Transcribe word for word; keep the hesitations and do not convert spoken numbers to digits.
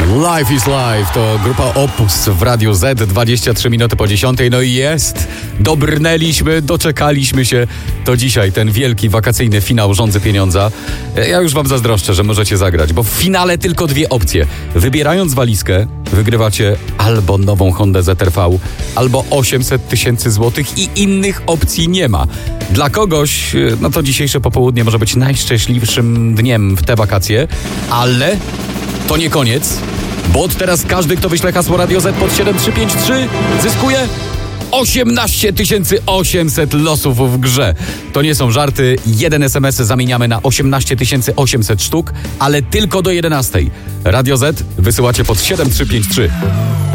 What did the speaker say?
Life is Life to grupa Opus w Radiu Z, dwadzieścia trzy minuty po dziesiątej. No i jest, dobrnęliśmy, doczekaliśmy się. To dzisiaj ten wielki wakacyjny finał Rządzy Pieniądza. Ja już wam zazdroszczę, że możecie zagrać, bo w finale tylko dwie opcje. Wybierając walizkę, wygrywacie albo nową Hondę Z R V, albo osiemset tysięcy złotych i innych opcji nie ma. Dla kogoś, no to dzisiejsze popołudnie może być najszczęśliwszym dniem w te wakacje, ale to nie koniec, bo od teraz każdy, kto wyśle hasło Radio Z pod siedem trzy pięć trzy, zyskuje osiemnaście tysięcy osiemset losów w grze. To nie są żarty. Jeden es em es zamieniamy na osiemnaście tysięcy osiemset sztuk, ale tylko do jedenastej. Radio Z wysyłacie pod siedem trzy pięć trzy.